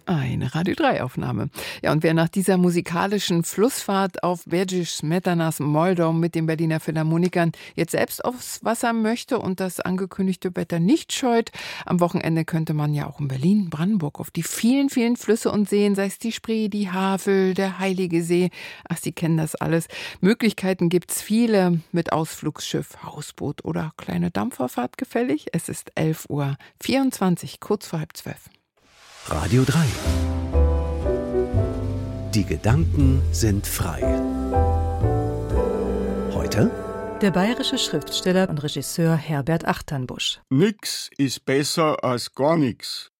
Eine Radio-3-Aufnahme. Ja, und wer nach dieser musikalischen Flussfahrt auf Bedřich Smetanas Moldau mit den Berliner Philharmonikern jetzt selbst aufs Wasser möchte und das angekündigte Wetter nicht scheut, am Wochenende könnte man ja auch in Berlin, Brandenburg auf die vielen, vielen Flüsse und Seen, sei es die Spree, die Havel, der Heilige See. Ach, Sie kennen das alles. Möglichkeiten gibt's viele mit Ausflugsschiff, Hausboot oder kleine Dampferfahrt gefällig. Es ist 11:24 Uhr, kurz vor 11:30. Radio 3. Die Gedanken sind frei. Heute der bayerische Schriftsteller und Regisseur Herbert Achternbusch. Nix ist besser als gar nix.